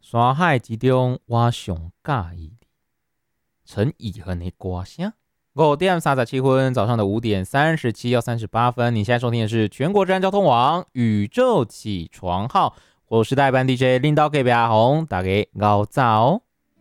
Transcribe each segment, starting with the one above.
山海之中，我上喜意你，陈以恒的歌声。5点37分，早上的5点37要38分。你现在收听的是全国治安交通网宇宙起床号，我是代班 DJ 领导隔壁阿红，大家早早。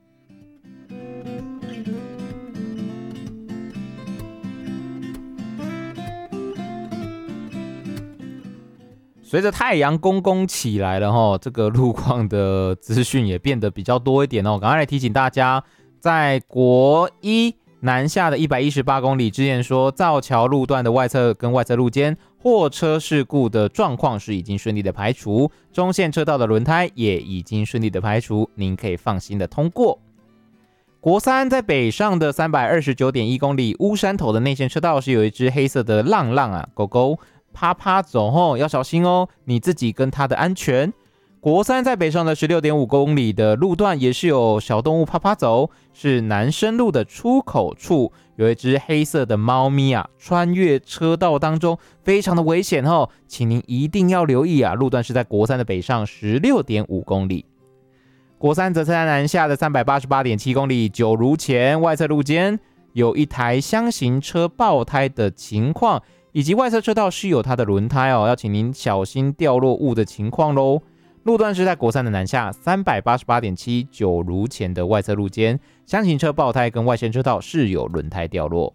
随着太阳公公起来了齁，这个路况的资讯也变得比较多一点哦。赶快来提醒大家，在国一南下的118公里之前说，造桥路段的外侧跟外侧路间货车事故的状况是已经顺利的排除，中线车道的轮胎也已经顺利的排除，您可以放心的通过。国三在北上的329.1公里，乌山头的内线车道是有一只黑色的浪浪啊狗狗趴趴走后要小心哦，你自己跟它的安全。国三在北上的16.5公里的路段也是有小动物趴趴走，是南深路的出口处有一只黑色的猫咪啊，穿越车道当中非常的危险哦，请您一定要留意啊。路段是在国三的北上16.5公里。国三则在南下的388.7公里，九如前外侧路间有一台厢型车爆胎的情况，以及外侧车道是有它的轮胎哦，要请您小心掉落物的情况咯。路段是在国三的南下388.7九如前的外侧路间，厢型车爆胎跟外线车道是有轮胎掉落。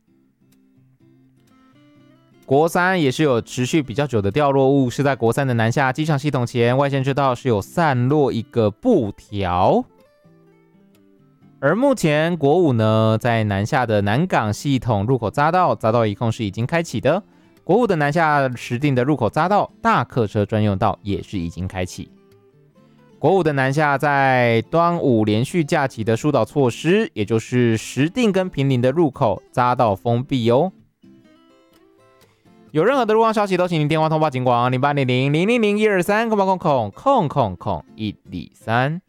国三也是有持续比较久的掉落物，是在国三的南下机场系统前外线车道是有散落一个布条。而目前国五呢，在南下的南港系统入口匝道一控是已经开启的。国五的南下实定的入口匝道大客车专用道也是已经开启。国五的南下在端午连续假期的疏导措施，也就是实定跟坪林的入口匝道封闭哦。有任何的路况消息都请您电话通报警广0800-000-123，0800-000-123。